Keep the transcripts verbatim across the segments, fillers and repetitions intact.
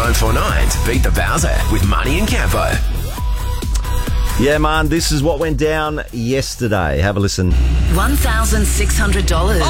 nine four nine to beat the Bowser with Money and Campo. Yeah, man, this is what went down yesterday. Have a listen. one thousand six hundred dollars.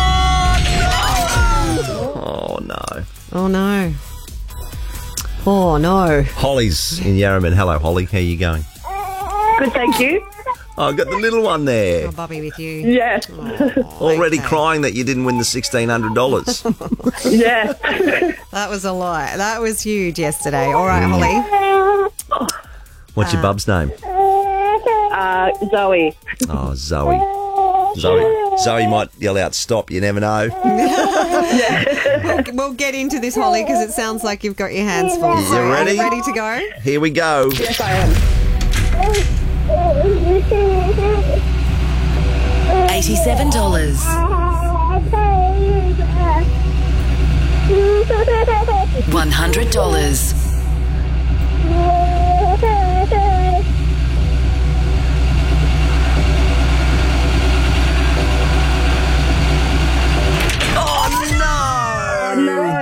Oh, no. Oh, no. Oh, no. Holly's in Yarraman. Hello, Holly. How you going? Good, thank you. Oh, I got the little one there. Oh, Bobby with you. Yes. Oh, Already okay. crying that you didn't win the sixteen hundred dollars. Yeah. That was a lie. That was huge yesterday. All right, Holly. What's your bub's name? Uh, Zoe. Oh, Zoe. Zoe. Zoe might yell out, stop, you never know. We'll, we'll get into this, Holly, because it sounds like you've got your hands full. You So, ready? Are you ready to go? Here we go. Yes, I am. eighty-seven dollars. one hundred dollars. No.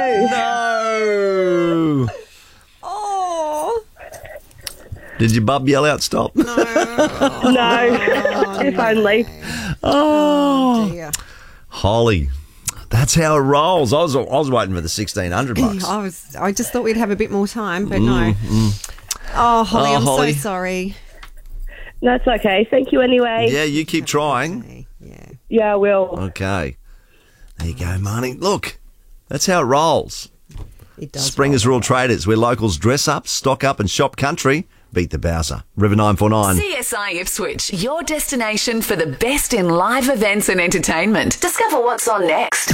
No. Oh, Did your bub yell out, stop? no. No. If only. Oh. Dear. Holly. That's how it rolls. I was I was waiting for the sixteen hundred bucks. I was. I just thought we'd have a bit more time, but no. Oh, Holly, Oh, I'm Holly. so sorry. That's okay. Thank you anyway. Yeah, you keep trying. Yeah. Yeah, I will. Okay. There you go, Marnie. Look, that's how it rolls. It does. Springers Rural Traders, where locals dress up, stock up and shop country. Beat the Bowser. River nine four nine. C S I Ipswich, your destination for the best in live events and entertainment. Discover what's on next.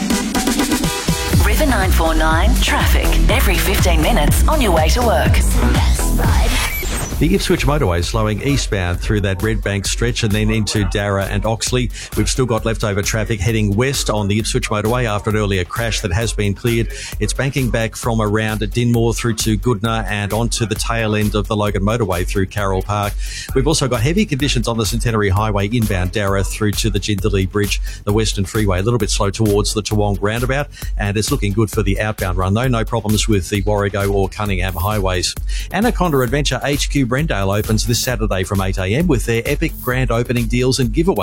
River nine four nine traffic. Every fifteen minutes on your way to work. The Ipswich motorway slowing eastbound through that Red Bank stretch and then into Darra and Oxley. We've still got leftover traffic heading west on the Ipswich motorway after an earlier crash that has been cleared. It's banking back from around Dinmore through to Goodna and onto the tail end of the Logan motorway through Carroll Park. We've also got heavy conditions on the Centenary Highway inbound Darra through to the Jindalee Bridge, the Western Freeway, a little bit slow towards the Toowong roundabout, and it's looking good for the outbound run though. No problems with the Warrego or Cunningham highways. Anaconda Adventure H Q Brendale opens this Saturday from eight a m with their epic grand opening deals and giveaways.